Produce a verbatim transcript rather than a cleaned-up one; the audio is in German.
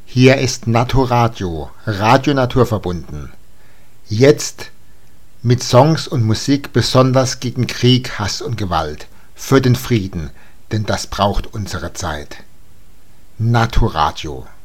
Hier ist Naturadio, Radio naturverbunden. Jetzt mit Songs und Musik besonders gegen Krieg, Hass und Gewalt, für den Frieden, denn das braucht unsere Zeit. Naturadio.